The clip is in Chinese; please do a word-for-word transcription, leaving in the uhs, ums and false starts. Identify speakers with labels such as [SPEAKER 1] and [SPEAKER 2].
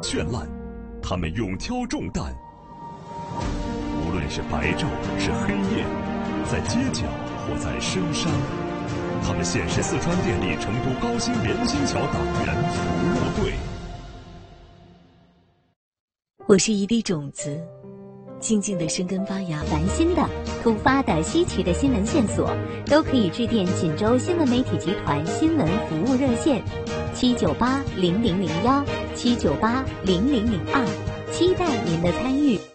[SPEAKER 1] 绚烂，他们勇挑重担。无论是白昼是黑夜，在街角或在深山，他们现是四川电力成都高新联新桥党员服务队。
[SPEAKER 2] 我是一粒种子，静静的生根发芽。
[SPEAKER 3] 烦心的、突发的、稀奇的新闻线索，都可以致电锦州新闻媒体集团新闻服务热线七九八零零零幺七九八零零零二，期待您的参与。